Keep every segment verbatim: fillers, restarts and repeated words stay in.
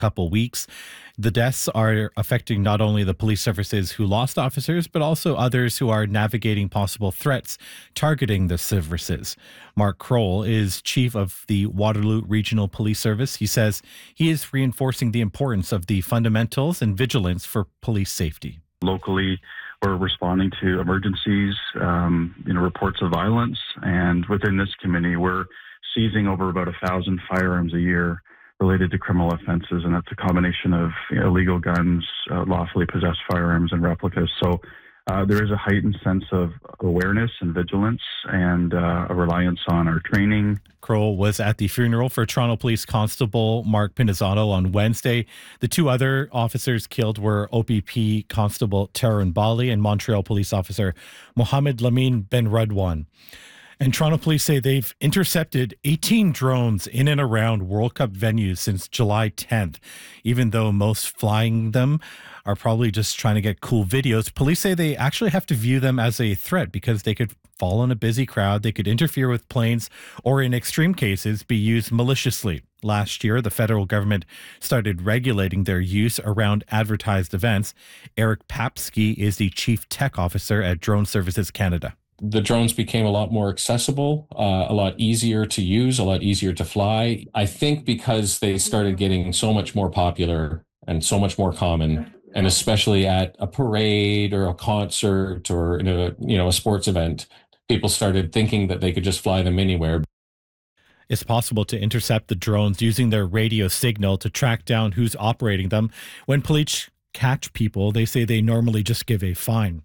couple weeks. The deaths are affecting not only the police services who lost officers, but also others who are navigating possible threats targeting the services. Mark Kroll is chief of the Waterloo Regional Police Service. He says he is reinforcing the importance of the fundamentals and vigilance for police safety. Locally, we're responding to emergencies, um, you know, reports of violence, and within this committee, we're seizing over about a thousand firearms a year related to criminal offenses, and that's a combination of you know, illegal guns, uh, lawfully possessed firearms, and replicas. So uh, there is a heightened sense of awareness and vigilance and uh, a reliance on our training. Kroll was at the funeral for Toronto Police Constable Mark Pinizzato on Wednesday. The two other officers killed were O P P Constable Tarun Bali and Montreal Police Officer Mohamed Lamine Benredwan. And Toronto police say they've intercepted eighteen drones in and around World Cup venues since July tenth. Even though most flying them are probably just trying to get cool videos, police say they actually have to view them as a threat because they could fall in a busy crowd, they could interfere with planes, or in extreme cases, be used maliciously. Last year, the federal government started regulating their use around advertised events. Eric Papsky is the chief tech officer at Drone Services Canada. The drones became a lot more accessible, uh, a lot easier to use, a lot easier to fly. I think because they started getting so much more popular and so much more common, and especially at a parade or a concert or in a, you know, a sports event, people started thinking that they could just fly them anywhere. It's possible to intercept the drones using their radio signal to track down who's operating them. When police catch people, they say they normally just give a fine.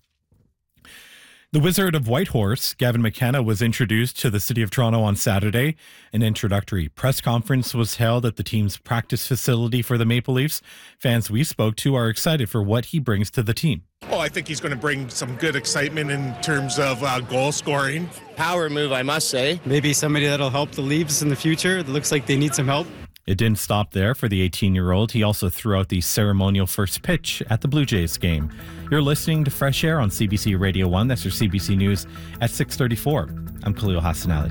The Wizard of Whitehorse, Gavin McKenna, was introduced to the City of Toronto on Saturday. An introductory press conference was held at the team's practice facility for the Maple Leafs. Fans we spoke to are excited for what he brings to the team. Oh, I think he's going to bring some good excitement in terms of uh, goal scoring. Power move, I must say. Maybe somebody that'll help the Leafs in the future. It looks like they need some help. It didn't stop there for the eighteen-year-old. He also threw out the ceremonial first pitch at the Blue Jays game. You're listening to Fresh Air on C B C Radio one. That's your C B C News at six thirty-four. I'm Khalil Hassan Ali.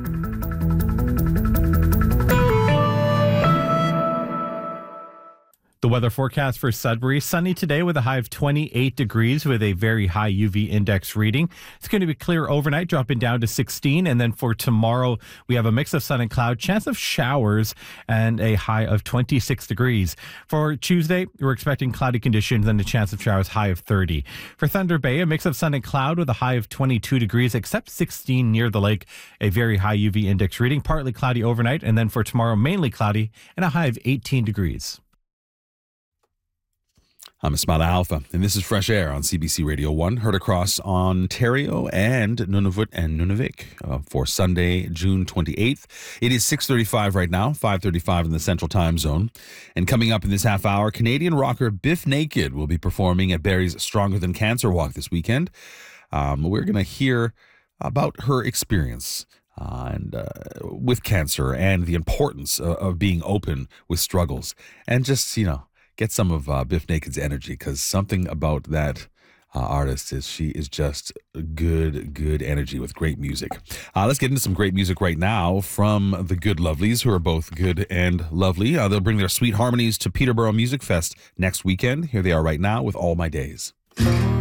The weather forecast for Sudbury, sunny today with a high of twenty-eight degrees with a very high U V index reading. It's going to be clear overnight, dropping down to sixteen. And then for tomorrow, we have a mix of sun and cloud, chance of showers, and a high of twenty-six degrees. For Tuesday, we're expecting cloudy conditions and a chance of showers, high of thirty. For Thunder Bay, a mix of sun and cloud with a high of twenty-two degrees, except sixteen near the lake, a very high U V index reading, partly cloudy overnight. And then for tomorrow, mainly cloudy and a high of eighteen degrees. I'm Esmada Alpha, and this is Fresh Air on C B C Radio one, heard across Ontario and Nunavut and Nunavik uh, for Sunday, June twenty-eighth. It is six thirty-five right now, five thirty-five in the Central Time Zone. And coming up in this half hour, Canadian rocker Bif Naked will be performing at Barrie's Stronger Than Cancer Walk this weekend. Um, we're going to hear about her experience Uh, and uh, with cancer and the importance of, of being open with struggles, and just, you know, get some of uh, Bif Naked's energy, because something about that uh, artist is she is just good, good energy with great music. Uh, let's get into some great music right now from the Good Lovelies, who are both good and lovely. Uh, they'll bring their sweet harmonies to Peterborough Music Fest next weekend. Here they are right now with All My Days.